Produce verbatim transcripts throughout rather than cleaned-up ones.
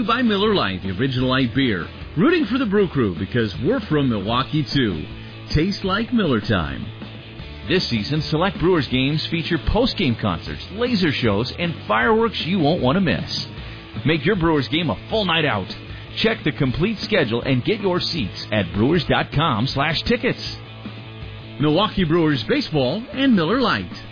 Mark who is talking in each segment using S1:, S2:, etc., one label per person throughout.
S1: you by Miller Lite, the original light beer. Rooting for the Brew Crew because we're from Milwaukee, too. Tastes like Miller time.
S2: This season, select Brewers games feature post-game concerts, laser shows, and fireworks you won't want to miss. Make your Brewers game a full night out. Check the complete schedule and get your seats at brewers.com slash tickets.
S1: Milwaukee Brewers baseball and Miller Lite.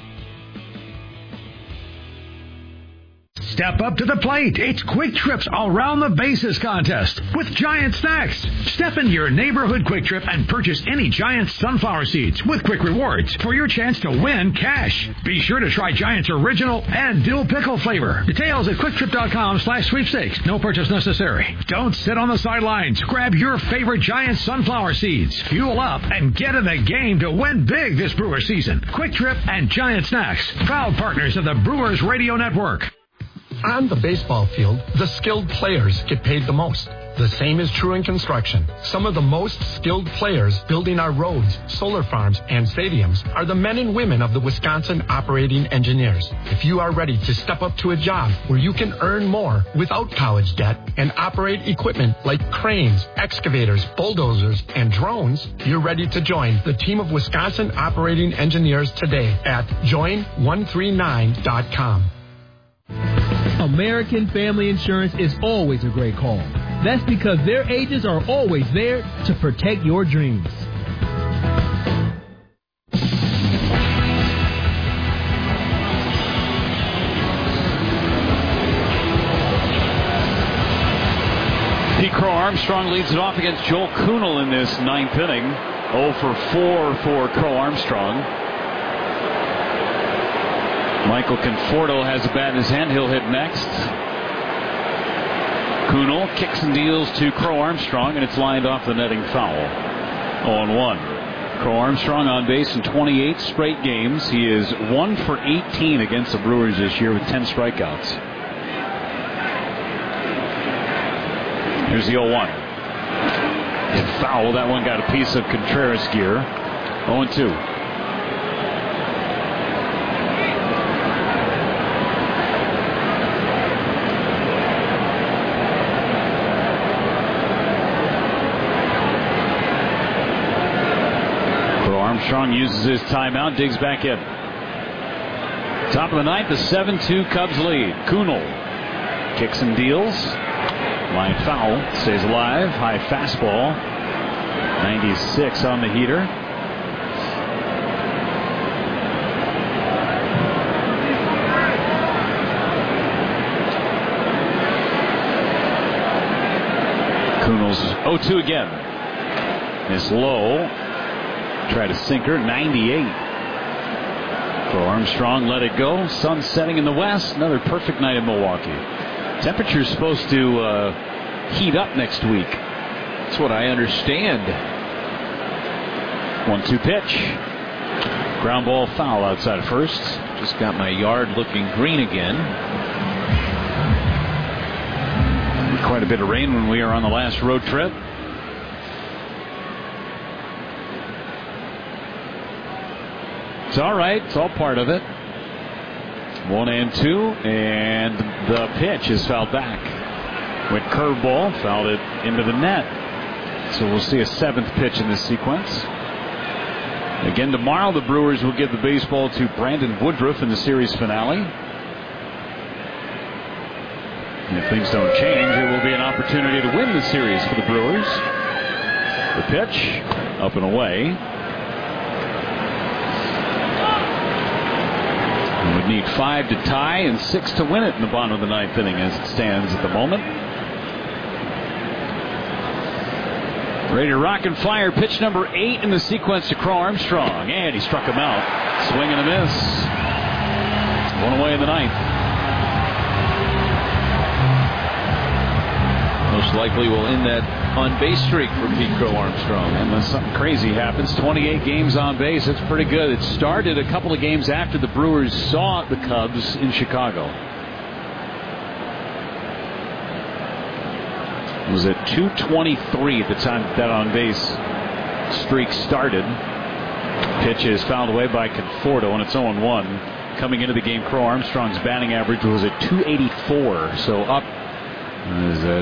S3: Step up to the plate. It's Quick Trip's Around the Bases contest with Giant Snacks. Step into your neighborhood Quick Trip and purchase any Giant sunflower seeds with Quick Rewards for your chance to win cash. Be sure to try Giant's original and dill pickle flavor. Details at quicktrip.com slash sweepstakes. No purchase necessary. Don't sit on the sidelines. Grab your favorite Giant sunflower seeds. Fuel up and get in the game to win big this Brewers season. Quick Trip and Giant Snacks, proud partners of the Brewers Radio Network.
S4: On the baseball field, the skilled players get paid the most. The same is true in construction. Some of the most skilled players building our roads, solar farms, and stadiums are the men and women of the Wisconsin Operating Engineers. If you are ready to step up to a job where you can earn more without college debt and operate equipment like cranes, excavators, bulldozers, and drones, you're ready to join the team of Wisconsin Operating Engineers today at join one three nine dot com.
S5: American Family Insurance is always a great call. That's because their agents are always there to protect your dreams.
S6: Pete Crow Armstrong leads it off against Joel Kuhnel in this ninth inning. oh for four for Crow Armstrong. Michael Conforto has a bat in his hand. He'll hit next. Kuhnel kicks and deals to Crow Armstrong, and it's lined off the netting foul. oh and one. Crow Armstrong on base in twenty-eight straight games. He is one for eighteen against the Brewers this year with ten strikeouts. Here's the oh one. Hit foul. That one got a piece of Contreras gear. oh and two. Armstrong uses his timeout, digs back in. Top of the ninth, the seven two Cubs lead. Kuhnel kicks and deals. Line foul, stays alive. High fastball. ninety-six on the heater. Kuhnel's oh two again. It's low. Try to sinker, ninety-eight. For Armstrong, let it go. Sun setting in the west. Another perfect night in Milwaukee. Temperature's supposed to uh, heat up next week. That's what I understand. one two pitch. Ground ball foul outside of first.
S2: Just got my yard looking green again.
S6: Quite a bit of rain when we were on the last road trip. It's all right. It's all part of it. One and two, and the pitch is fouled back. Went curveball, fouled it into the net. So we'll see a seventh pitch in this sequence. Again tomorrow, the Brewers will give the baseball to Brandon Woodruff in the series finale. And if things don't change, it will be an opportunity to win the series for the Brewers. The pitch, up and away. We would need five to tie and six to win it in the bottom of the ninth inning as it stands at the moment. Ready to rock and fire. Pitch number eight in the sequence to Crow Armstrong. And he struck him out. Swing and a miss. One away in the ninth.
S2: Most likely will end that on-base streak for Pete Crow Armstrong.
S6: Unless something crazy happens. twenty-eight games on base. That's pretty good. It started a couple of games after the Brewers saw the Cubs in Chicago. It was at two twenty-three at the time that on-base streak started. Pitch is fouled away by Conforto, and it's oh and one. Coming into the game, Crow Armstrong's batting average was at two eighty-four, so up as, uh,